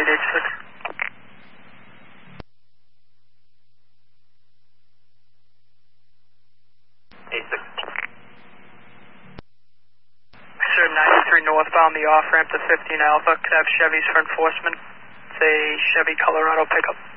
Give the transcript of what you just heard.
886. Sir, 93 northbound, the off-ramp to 15 Alpha. Could have Chevys for enforcement. It's a Chevy Colorado pickup.